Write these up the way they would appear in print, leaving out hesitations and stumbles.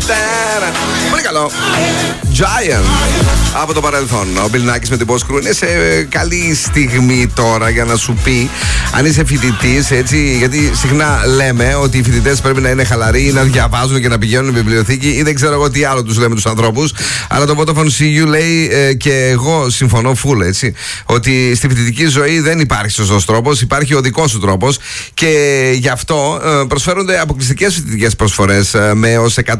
Πολύ καλό. Giant από το παρελθόν. Ο Μπιλνάκης με την Πόσκρου είναι σε καλή στιγμή τώρα για να σου πει αν είσαι φοιτητής, έτσι. Γιατί συχνά λέμε ότι οι φοιτητές πρέπει να είναι χαλαροί ή να διαβάζουν και να πηγαίνουν βιβλιοθήκη ή δεν ξέρω εγώ τι άλλο τους λέμε τους ανθρώπους. Αλλά το Vodafone CU λέει και εγώ συμφωνώ full, έτσι. Ότι στη φοιτητική ζωή δεν υπάρχει σωστός τρόπος, υπάρχει ο δικός σου τρόπος και γι' αυτό προσφέρονται αποκλειστικές φοιτητικές προσφορές με ως 100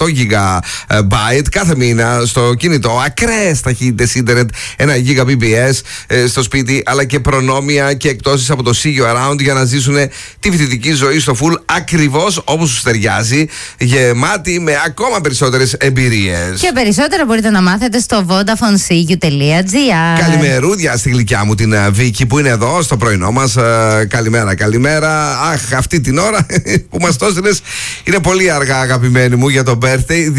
GB κάθε μήνα στο κινητό, ακραίες ταχύτητες ίντερνετ, 1 Gbps στο σπίτι, αλλά και προνόμια και εκτόσεις από το CU Around για να ζήσουν τη φοιτητική ζωή στο full ακριβώς όπως τους ταιριάζει, γεμάτη με ακόμα περισσότερες εμπειρίες. Και περισσότερα μπορείτε να μάθετε στο vodafonesiu.gr. Καλημερούδια στη γλυκιά μου την Βίκη που είναι εδώ στο πρωινό μας. Καλημέρα, καλημέρα. Αχ, αυτή την ώρα που μας το έστειλες είναι πολύ αργά, αγαπημένη μου, για το birthday.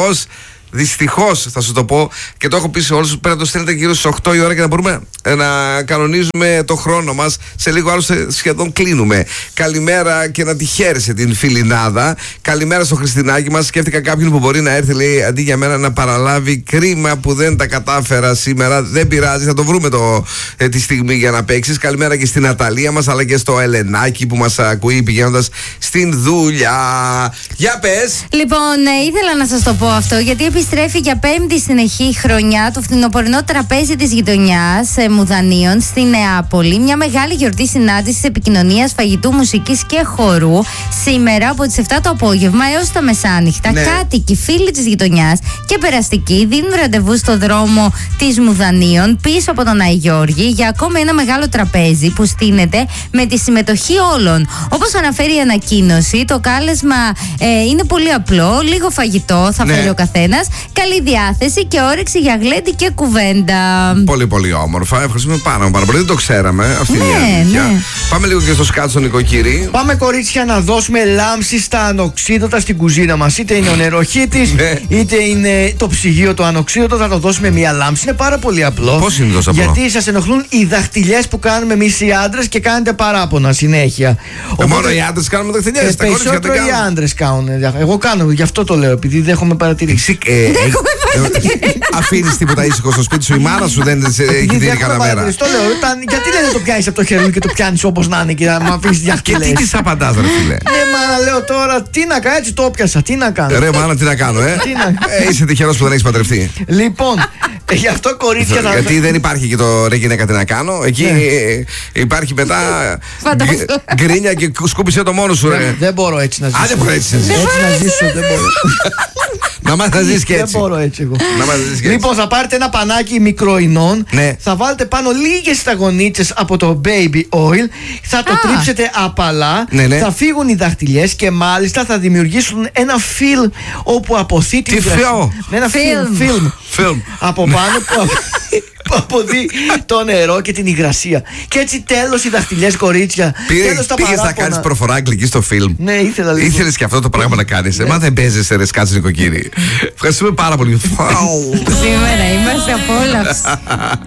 Δυστυχώς θα σου το πω και το έχω πει σε όλους. Πρέπει να το στέλνετε γύρω στις 8 η ώρα και να μπορούμε να κανονίζουμε το χρόνο μας. Σε λίγο άλλο σχεδόν κλείνουμε. Καλημέρα και να τη χαίρεσαι την Φιλινάδα. Καλημέρα στο Χριστινάκι μας. Σκέφτηκα κάποιον που μπορεί να έρθει, λέει, αντί για μένα να παραλάβει. Κρίμα που δεν τα κατάφερα σήμερα. Δεν πειράζει, θα το βρούμε τη στιγμή για να παίξεις. Καλημέρα και στην Ναταλία μας, αλλά και στο Ελενάκι που μας ακούει πηγαίνοντας στην δουλειά. Για πες. Λοιπόν, ήθελα να σας το πω αυτό γιατί επιστρέφει για 5η συνεχή χρονιά το φθινοπορεινό τραπέζι της γειτονιάς Μουδανίων στη Νεάπολη. Μια μεγάλη γιορτή συνάντησης, επικοινωνίας, φαγητού, μουσικής και χορού. Σήμερα από τις 7 το απόγευμα έως τα μεσάνυχτα. Ναι. Κάτοικοι, φίλοι της γειτονιάς και περαστικοί δίνουν ραντεβού στο δρόμο της Μουδανίων πίσω από τον Άη Γιώργη για ακόμα ένα μεγάλο τραπέζι που στείνεται με τη συμμετοχή όλων. Όπως αναφέρει η ανακοίνωση, το κάλεσμα είναι πολύ απλό. Λίγο φαγητό θα φέρει ο καθένας. Καλή διάθεση και όρεξη για γλέντι και κουβέντα. Πολύ πολύ όμορφα. Ευχαριστούμε πάρα πολύ. Δεν το ξέραμε αυτή η αλήθεια. Ναι. Πάμε λίγο και στο σκάτσο στον νοικοκύρη. Πάμε, κορίτσια, να δώσουμε λάμψη στα ανοξίδωτα στην κουζίνα μας. Είτε είναι ο νεροχύτης, είτε είναι το ψυγείο το ανοξίδωτο. Θα το δώσουμε μία λάμψη. Είναι πάρα πολύ απλό. Πώς είναι τόσο απλό? Γιατί σας ενοχλούν οι δαχτυλιές που κάνουμε εμείς οι άντρες και κάνετε παράπονα συνέχεια. Μόνο οι άντρες κάνουμε δαχτυλιές. Περισσότερο οι άντρες κάνουν. Εγώ κάνω, γι' αυτό το λέω, επειδή δεν έχουμε παρατηρήσει. Αφήνεις τίποτα ήσυχο στο σπίτι σου, η μάνα σου δεν έχει δει κανένα μέρα? Το λέω, γιατί δεν το πιάνεις από το χέρι και το πιάνεις όπως να είναι και να αφήσεις διαχτυλές? Και τι της απαντάς, ρε φίλε? Μάνα, λέω τώρα, τι να κάνω, έτσι το πιάσα, τι να κάνω. Ρε μάνα, τι να κάνω, είσαι τυχερός που δεν έχεις παντρευτεί. Λοιπόν, γι' αυτό, κορίτσια, γιατί δεν υπάρχει και το ρε γυναίκα τι να κάνω. Εκεί υπάρχει μετά γκρίνια και σκούπισε το μόνο σου, ρε. Δεν μπορώ έτσι να ζήσω. Δεν μπορώ έτσι να ζήσω, δεν μπορώ. Να μάθεις να ζεις και έτσι. Δεν μπορώ έτσι εγώ. Λοιπόν, θα πάρετε ένα πανάκι μικροϊνών. Θα βάλετε πάνω λίγες σταγονίτσες από το baby oil. Θα το τρίψετε απαλά. Θα φύγουν οι δαχτυλιές και μάλιστα θα δημιουργήσουν ένα φιλμ όπου αποθεί την υγρασία. Ένα φιλμ από πάνω που αποδεί το νερό και την υγρασία. Και έτσι τέλος οι δαχτυλιές, κορίτσια. Πήγες να κάνεις προφορά αγγλική στο φιλμ. Ναι, ήθελα λίγο. Ήθελες και αυτό το πράγμα να κάνεις. Μα δεν παίζεσαι, ρε σκάτσε νοικοκύρη. Ευχαριστούμε πάρα πολύ. Σήμερα είμαστε απόλαυση.